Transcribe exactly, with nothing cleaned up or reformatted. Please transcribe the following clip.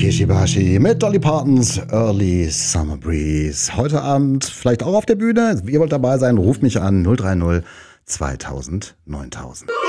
Ishibashi mit Dolly Partons Early Summer Breeze. Heute Abend vielleicht auch auf der Bühne. Ihr wollt dabei sein, ruft mich an null drei null zweitausend neuntausend.